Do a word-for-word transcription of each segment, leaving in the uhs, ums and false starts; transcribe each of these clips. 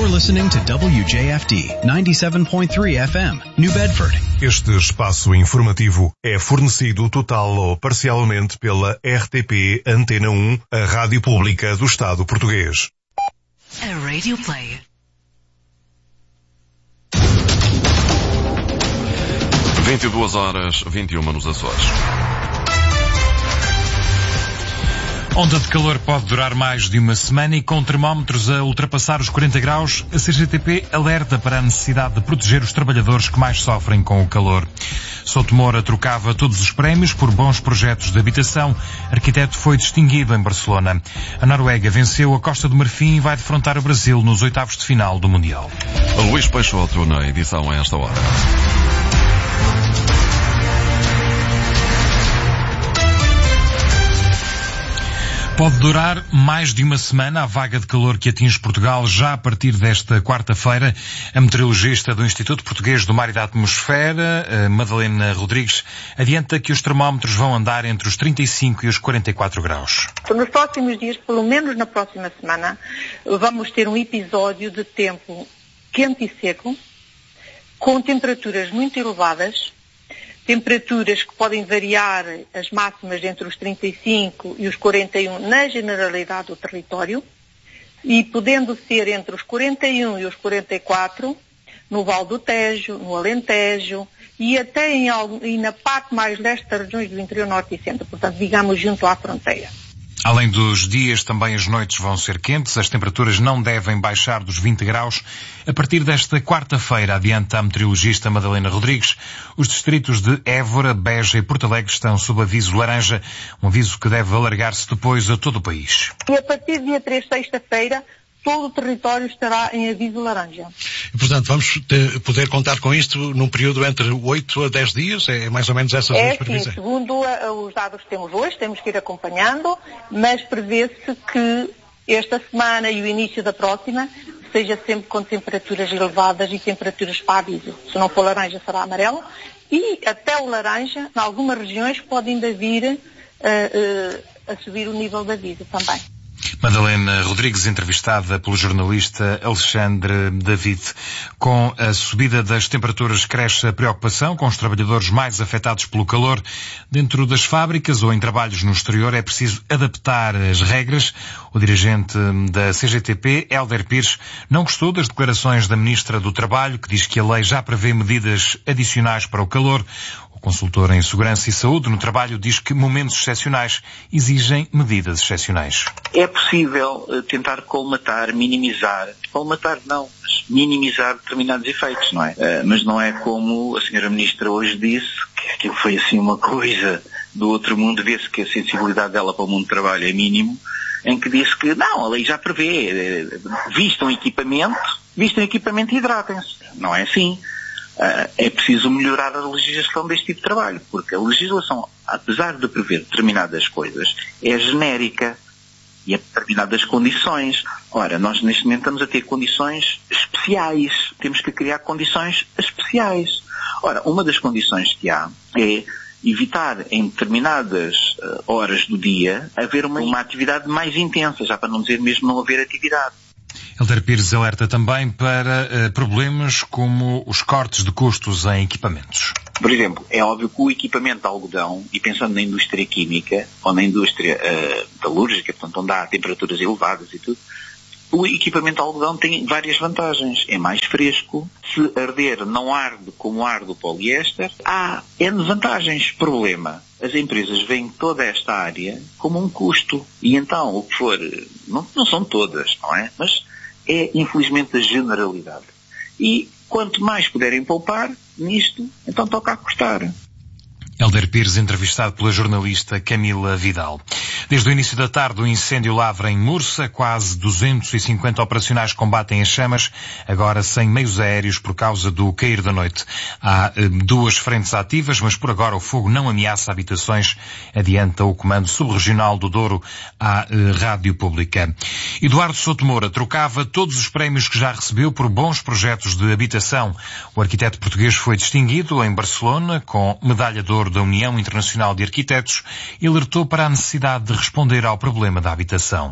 You're listening to W J F D ninety-seven point three F M, New Bedford. Este espaço informativo é fornecido total ou parcialmente pela R T P Antena um, a rádio pública do Estado português. A Radio Play. vinte e duas horas, vinte e uma nos Açores. Onda de calor pode durar mais de uma semana e com termómetros a ultrapassar os quarenta graus, a C G T P alerta para a necessidade de proteger os trabalhadores que mais sofrem com o calor. Souto Moura trocava todos os prémios por bons projetos de habitação. Arquiteto foi distinguido em Barcelona. A Noruega venceu a Costa do Marfim e vai defrontar o Brasil nos oitavos de final do Mundial. Luís Peixoto na edição a esta hora. Pode durar mais de uma semana a vaga de calor que atinge Portugal já a partir desta quarta-feira. A meteorologista do Instituto Português do Mar e da Atmosfera, Madalena Rodrigues, adianta que os termómetros vão andar entre os trinta e cinco e os quarenta e quatro graus. Nos próximos dias, pelo menos na próxima semana, vamos ter um episódio de tempo quente e seco, com temperaturas muito elevadas, temperaturas que podem variar as máximas entre os trinta e cinco e os quarenta e um na generalidade do território e podendo ser entre os quarenta e um e os quarenta e quatro no Val do Tejo, no Alentejo e até em, e na parte mais leste das regiões do interior norte e centro, portanto, digamos, junto à fronteira. Além dos dias, também as noites vão ser quentes. As temperaturas não devem baixar dos vinte graus. A partir desta quarta-feira, adianta a meteorologista Madalena Rodrigues, os distritos de Évora, Beja e Porto Alegre estão sob aviso laranja, um aviso que deve alargar-se depois a todo o país. E a partir do dia três, sexta-feira, todo o território estará em aviso laranja. E, portanto, vamos ter, poder contar com isto num período entre oito a dez dias? É mais ou menos essas é, duas previsões? Sim, segundo uh, os dados que temos hoje, temos que ir acompanhando, mas prevê-se que esta semana e o início da próxima seja sempre com temperaturas elevadas e temperaturas para aviso. Se não for laranja, será amarelo. E até o laranja, em algumas regiões, pode ainda vir uh, uh, a subir o nível de aviso também. Madalena Rodrigues, entrevistada pelo jornalista Alexandre David. Com a subida das temperaturas cresce a preocupação com os trabalhadores mais afetados pelo calor. Dentro das fábricas ou em trabalhos no exterior é preciso adaptar as regras. O dirigente da C G T P, Hélder Pires, não gostou das declarações da Ministra do Trabalho, que diz que a lei já prevê medidas adicionais para o calor. O consultor em Segurança e Saúde no Trabalho diz que momentos excepcionais exigem medidas excepcionais. É possível tentar colmatar, minimizar, colmatar não, mas minimizar determinados efeitos, não é? Uh, mas não é como a senhora Ministra hoje disse, que aquilo foi assim uma coisa do outro mundo, vê-se que a sensibilidade dela para o mundo do trabalho é mínimo, em que disse que não, a lei já prevê, vistam equipamento, vistam equipamento e hidratem-se. Não é assim. Uh, é preciso melhorar a legislação deste tipo de trabalho, porque a legislação, apesar de prever determinadas coisas, é genérica e a determinadas condições. Ora, nós neste momento estamos a ter condições especiais, temos que criar condições especiais. Ora, uma das condições que há é evitar em determinadas uh, horas do dia haver uma, uma atividade mais intensa, já para não dizer mesmo não haver atividade. Hélder Pires alerta também para uh, problemas como os cortes de custos em equipamentos. Por exemplo, é óbvio que o equipamento de algodão, e pensando na indústria química ou na indústria uh, metalúrgica, portanto onde há temperaturas elevadas e tudo, o equipamento de algodão tem várias vantagens. É mais fresco, se arder não arde como arde o poliéster. Há N vantagens. Problema, as empresas veem toda esta área como um custo. E então, o que for, não, não são todas, não é? Mas é, infelizmente, a generalidade. E quanto mais puderem poupar nisto, então toca a custar. Hélder Pires, entrevistado pela jornalista Camila Vidal. Desde o início da tarde, o incêndio lavra em Mursa. Quase duzentos e cinquenta operacionais combatem as chamas, agora sem meios aéreos por causa do cair da noite. Há eh, duas frentes ativas, mas por agora o fogo não ameaça habitações, adianta o Comando Subregional do Douro à eh, Rádio Pública. Eduardo Souto Moura trocava todos os prémios que já recebeu por bons projetos de habitação. O arquiteto português foi distinguido em Barcelona com medalha de ouro ouro da União Internacional de Arquitetos e alertou para a necessidade de responder ao problema da habitação.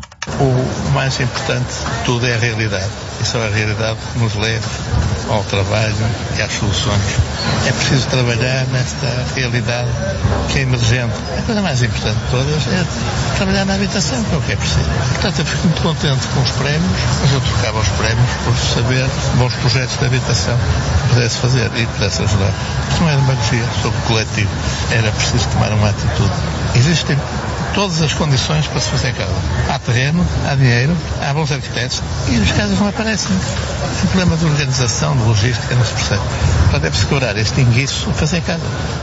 O mais importante de tudo é a realidade. E só a realidade que nos leva ao trabalho e às soluções. É preciso trabalhar nesta realidade que é emergente. A coisa mais importante de todas é trabalhar na habitação, que é o que é preciso. Portanto, eu fico muito contente com os prémios, mas eu trocava os prémios por saber bons projetos de habitação que pudesse fazer e pudesse ajudar. Isto não é demagogia sobre o coletivo. Era preciso tomar uma atitude. Existem todas as condições para se fazer casa. Há terreno, há dinheiro, há bons arquitetos e as casas não aparecem. É um problema de organização, de logística, não se percebe. Portanto, é preciso quebrar este enguiço e fazer casa.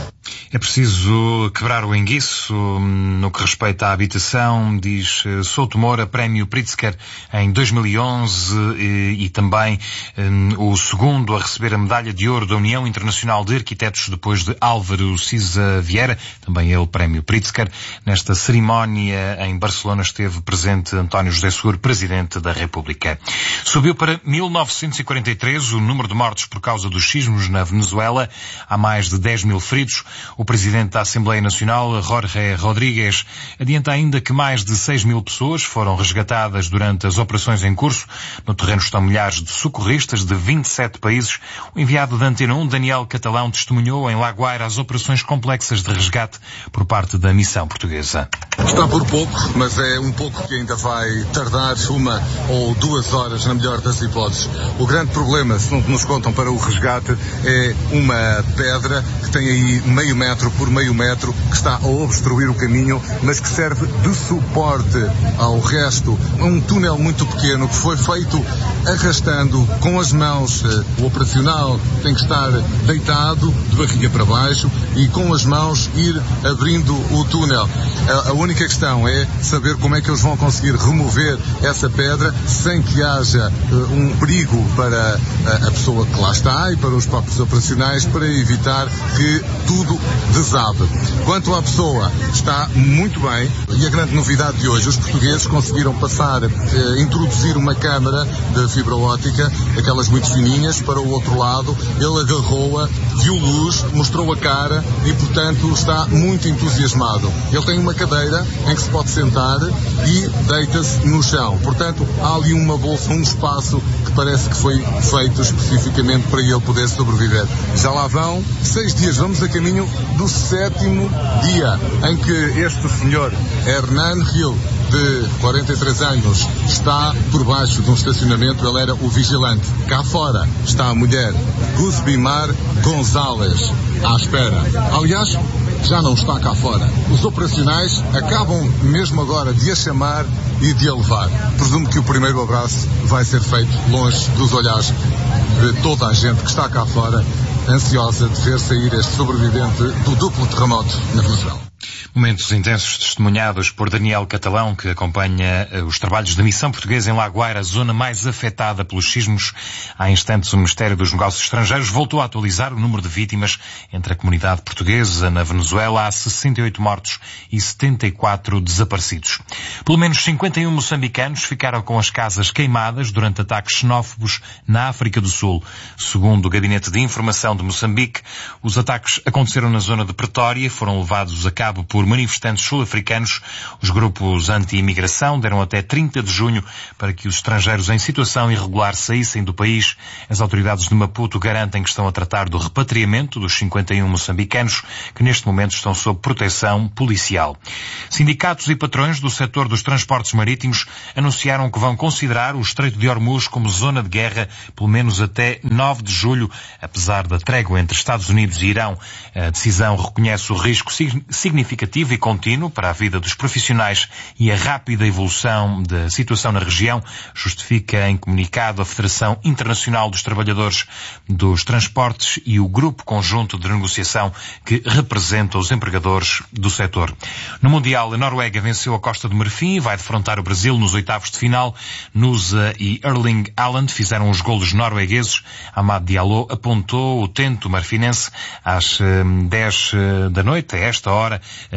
É preciso quebrar o enguiço no que respeita à habitação, diz Souto Moura, Prémio Pritzker em dois mil e onze e, e também um, o segundo a receber a medalha de ouro da União Internacional de Arquitetos depois de Álvaro Siza Vieira, também ele Prémio Pritzker. Nesta cerimónia em Barcelona esteve presente António José Seguro, Presidente da República. Subiu para mil novecentos e quarenta e três o número de mortes por causa dos sismos na Venezuela. Há mais de dez mil feridos. O Presidente da Assembleia Nacional, Jorge Rodríguez, adianta ainda que mais de seis mil pessoas foram resgatadas durante as operações em curso. No terreno estão milhares de socorristas de vinte e sete países. O enviado da Antena um, Daniel Catalão, testemunhou em La Guaira as operações complexas de resgate por parte da missão portuguesa. Está por pouco, mas é um pouco que ainda vai tardar uma ou duas horas, na melhor das hipóteses. O grande problema, segundo nos contam para o resgate, é uma pedra que tem aí meio metro por meio metro, que está a obstruir o caminho, mas que serve de suporte ao resto. Um túnel muito pequeno que foi feito arrastando com as mãos. O operacional tem que estar deitado, de barriga para baixo, e com as mãos ir abrindo o túnel. A, a única questão é saber como é que eles vão conseguir remover essa pedra sem que haja uh, um perigo para a, a pessoa que lá está e para os próprios operacionais, para evitar que tudo desabe. Quanto à pessoa, está muito bem, e a grande novidade de hoje, os portugueses conseguiram passar, eh, introduzir uma câmara de fibra óptica, aquelas muito fininhas, para o outro lado. Ele agarrou-a, viu luz, mostrou a cara e, portanto, está muito entusiasmado. Ele tem uma cadeira em que se pode sentar e deita-se no chão. Portanto, há ali uma bolsa, um espaço que parece que foi feito especificamente para ele poder sobreviver. Já lá vão seis dias, vamos a caminho do sétimo dia em que este senhor, Hernan Gil, de quarenta e três anos, está por baixo de um estacionamento. Ele era o vigilante. Cá fora está a mulher, Guzbimar González, à espera. Aliás, já não está cá fora. Os operacionais acabam mesmo agora de a chamar e de a levar. Presumo que o primeiro abraço vai ser feito longe dos olhares de toda a gente que está cá fora, ansiosa de ver sair este sobrevivente do duplo terremoto na Venezuela. Momentos intensos testemunhados por Daniel Catalão, que acompanha os trabalhos da missão portuguesa em La Guaira, a zona mais afetada pelos sismos. Há instantes, o Ministério dos Negócios Estrangeiros voltou a atualizar o número de vítimas entre a comunidade portuguesa na Venezuela. Há sessenta e oito mortos e setenta e quatro desaparecidos. Pelo menos cinquenta e um moçambicanos ficaram com as casas queimadas durante ataques xenófobos na África do Sul. Segundo o Gabinete de Informação de Moçambique, os ataques aconteceram na zona de Pretória, foram levados a cabo por manifestantes sul-africanos. Os grupos anti-imigração deram até trinta de junho para que os estrangeiros em situação irregular saíssem do país. As autoridades de Maputo garantem que estão a tratar do repatriamento dos cinquenta e um moçambicanos que neste momento estão sob proteção policial. Sindicatos e patrões do setor dos transportes marítimos anunciaram que vão considerar o Estreito de Hormuz como zona de guerra pelo menos até nove de julho, apesar da trégua entre Estados Unidos e Irão. A decisão reconhece o risco significativo e contínuo para a vida dos profissionais e a rápida evolução da situação na região, justifica em comunicado a Federação Internacional dos Trabalhadores dos Transportes e o Grupo Conjunto de Negociação que representa os empregadores do setor. No Mundial, a Noruega venceu a Costa do Marfim e vai defrontar o Brasil nos oitavos de final. Nusa e Erling Haaland fizeram os golos noruegueses. Amad Diallo apontou o tento marfinense às dez da noite, a esta hora,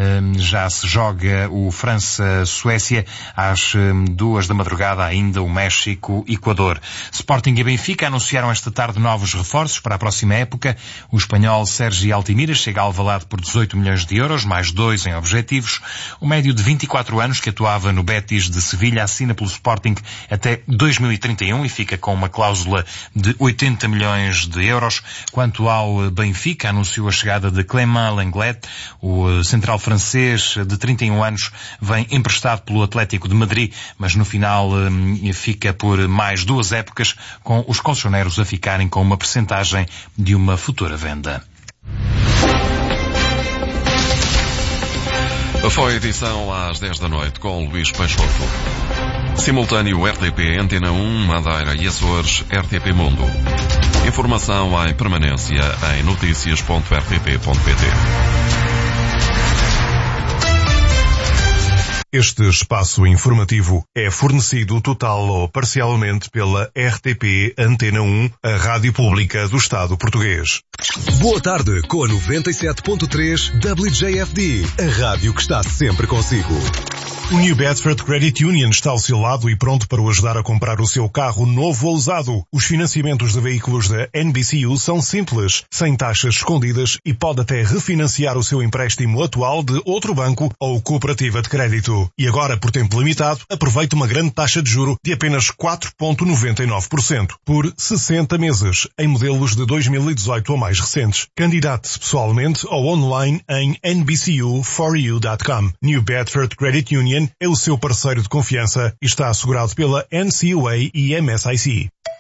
já se joga o França-Suécia. Às duas da madrugada ainda o México-Equador. Sporting e Benfica anunciaram esta tarde novos reforços para a próxima época. O espanhol Sergi Altimira chega a Alvalade por dezoito milhões de euros, mais dois em objetivos. O médio de vinte e quatro anos, que atuava no Betis de Sevilha, assina pelo Sporting até dois mil e trinta e um e fica com uma cláusula de oitenta milhões de euros. Quanto ao Benfica, anunciou a chegada de Clément Lenglet. O central francês de trinta e um anos vem emprestado pelo Atlético de Madrid, mas no final fica por mais duas épocas, com os colchoneros a ficarem com uma percentagem de uma futura venda. Foi a edição às dez da noite com Luís Peixoto. Simultâneo R T P Antena um, Madeira e Açores, R T P Mundo. Informação em permanência em notícias ponto r t p ponto p t. Este espaço informativo é fornecido total ou parcialmente pela R T P Antena um, a rádio pública do Estado português. Boa tarde com a noventa e sete ponto três W J F D, a rádio que está sempre consigo. O New Bedford Credit Union está ao seu lado e pronto para o ajudar a comprar o seu carro novo ou usado. Os financiamentos de veículos da N B C U são simples, sem taxas escondidas e pode até refinanciar o seu empréstimo atual de outro banco ou cooperativa de crédito. E agora, por tempo limitado, aproveite uma grande taxa de juro de apenas quatro vírgula noventa e nove por cento por sessenta meses, em modelos de dois mil e dezoito ou mais recentes. Candidate-se pessoalmente ou online em n b c u for you ponto com. New Bedford Credit Union é o seu parceiro de confiança e está assegurado pela N C U A e M S I C.